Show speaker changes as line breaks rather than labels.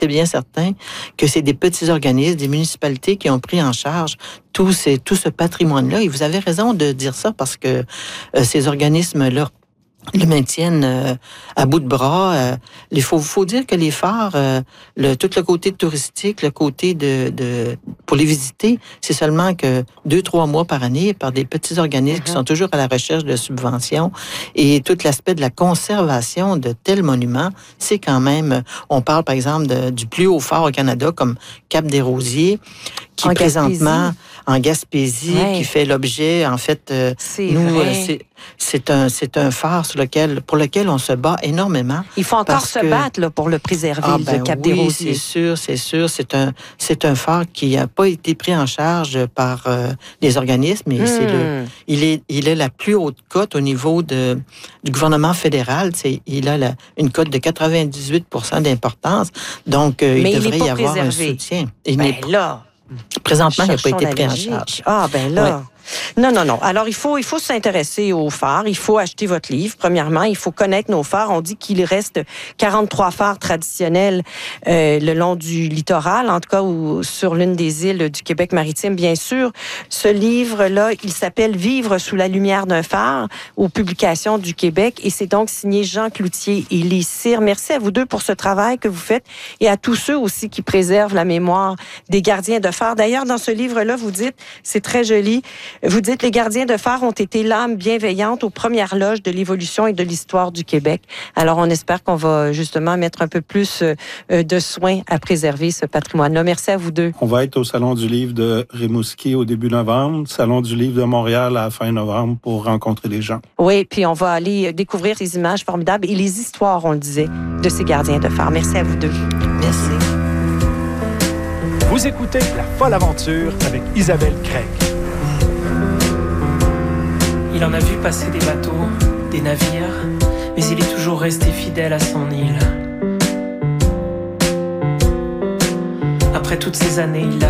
bien certain que c'est des petits organismes, des municipalités qui ont pris en charge tout ce patrimoine-là. Et vous avez raison de dire ça parce que ces organismes-là le maintiennent à bout de bras. Il faut dire que les phares, tout le côté touristique, le côté pour les visiter, c'est seulement que 2-3 mois par année par des petits organismes qui sont toujours à la recherche de subventions. Et tout l'aspect de la conservation de tels monuments, c'est quand même... On parle, par exemple, du plus haut phare au Canada, comme Cap-des-Rosiers, qui
en
présentement...
Gaspésie.
En Gaspésie, qui fait l'objet, en fait... C'est un phare pour lequel on se bat énormément.
Il faut encore se battre là, pour le préserver, le Cap-des-Rosiers.
C'est sûr. C'est un phare qui n'a pas été pris en charge par les organismes. Et il est la plus haute cote au niveau du gouvernement fédéral. Il a une cote de 98% d'importance. Donc, il devrait y avoir un soutien. Présentement, il n'a pas été pris en charge.
Ah, ben là... Ouais. Non. Alors, il faut s'intéresser aux phares. Il faut acheter votre livre. Premièrement, il faut connaître nos phares. On dit qu'il reste 43 phares traditionnels le long du littoral, en tout cas, ou sur l'une des îles du Québec maritime, bien sûr. Ce livre-là, il s'appelle « Vivre sous la lumière d'un phare » aux Publications du Québec. Et c'est donc signé Jean Cloutier et Lise Cyr. Merci à vous deux pour ce travail que vous faites et à tous ceux aussi qui préservent la mémoire des gardiens de phare. D'ailleurs, dans ce livre-là, vous dites, c'est très joli, vous dites, les gardiens de phare ont été l'âme bienveillante aux premières loges de l'évolution et de l'histoire du Québec. Alors, on espère qu'on va justement mettre un peu plus de soin à préserver ce patrimoine-là. Merci à vous deux.
On va être au Salon du livre de Rimouski au début novembre, Salon du livre de Montréal à la fin novembre pour rencontrer des gens.
Oui, puis on va aller découvrir ces images formidables et les histoires, on le disait, de ces gardiens de phare. Merci à vous deux.
Merci.
Vous écoutez La Folle Aventure avec Isabelle Craig.
Il en a vu passer des bateaux, des navires, mais il est toujours resté fidèle à son île. Après toutes ces années, il l'a